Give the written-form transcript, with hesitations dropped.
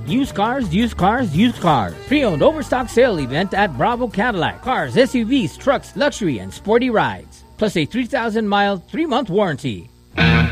Used cars, used cars, used cars. Pre-owned overstock sale event at Bravo Cadillac. Cars, SUVs, trucks, luxury, and sporty rides. Plus a 3,000-mile, 3-month warranty.